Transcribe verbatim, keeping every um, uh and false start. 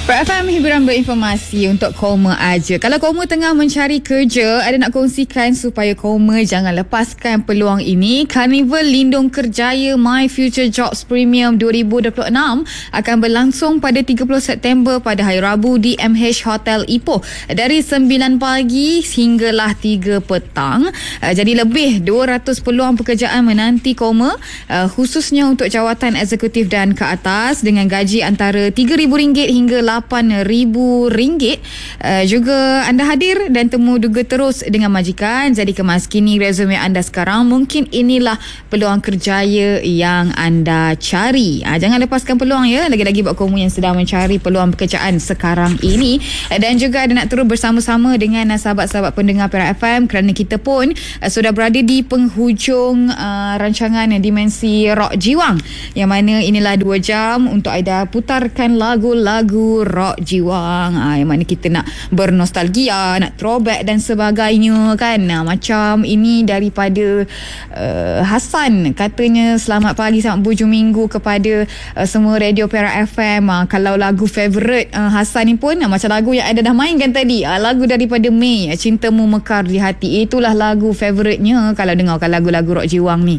F M hiburan berinformasi untuk Koma aja. Kalau Koma tengah mencari kerja, ada nak kongsikan supaya Koma jangan lepaskan peluang ini. Karnival Lindung Kerjaya My Future Jobs Premium dua ribu dua puluh enam akan berlangsung pada tiga puluh September pada hari Rabu di M H Hotel Ipoh dari sembilan pagi hinggalah tiga petang. Uh, jadi lebih dua ratus peluang pekerjaan menanti Koma, uh, khususnya untuk jawatan eksekutif dan ke atas dengan gaji antara tiga ribu ringgit hingga lapan ribu ringgit. Uh, juga anda hadir dan temu duga terus dengan majikan. Jadi kemaskini resume anda sekarang, mungkin inilah peluang kerjaya yang anda cari. Uh, jangan lepaskan peluang ya, lagi-lagi buat kamu yang sedang mencari peluang pekerjaan sekarang ini. Uh, dan juga ada nak terus bersama-sama dengan uh, sahabat-sahabat pendengar Perak F M, kerana kita pun uh, sudah berada di penghujung uh, rancangan uh, Dimensi Rock Jiwang, yang mana inilah dua jam untuk Aida putarkan lagu-lagu rock jiwang, ha, yang mana kita nak bernostalgia, nak throwback dan sebagainya kan. Ha, macam ini daripada uh, Hasan, katanya selamat pagi, selamat bujung minggu kepada uh, semua radio Perak F M. Ha, kalau lagu favourite uh, Hasan ni pun ha, macam lagu yang ada dah mainkan tadi, ha, lagu daripada Mei, Cintamu Mekar di Hati, itulah lagu favourite-nya kalau dengarkan lagu-lagu rock jiwang ni.